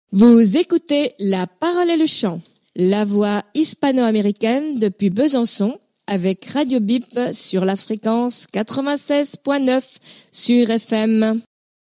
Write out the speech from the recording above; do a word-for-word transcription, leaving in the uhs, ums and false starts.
Vous écoutez La Parole et le Chant, la voix hispano-américaine depuis Besançon avec Radio Bip sur la fréquence quatre-vingt-seize point neuf sur F M.